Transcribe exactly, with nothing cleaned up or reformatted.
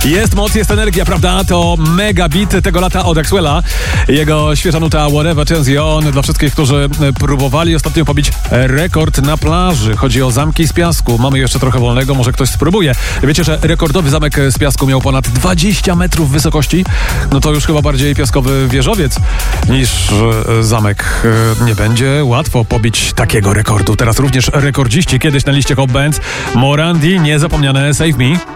Jest moc, jest energia, prawda? To mega beat tego lata od Axwella. Jego świeża nuta Whatever Turns You On dla wszystkich, którzy próbowali ostatnio pobić rekord na plaży. Chodzi o zamki z piasku. Mamy jeszcze trochę wolnego, może ktoś spróbuje. Wiecie, że rekordowy zamek z piasku miał ponad dwadzieścia metrów wysokości? No to już chyba bardziej piaskowy wieżowiec niż zamek. Nie będzie łatwo pobić takiego rekordu. Teraz również rekordziści kiedyś na liście Hot Bands. Morandi, niezapomniane Save Me.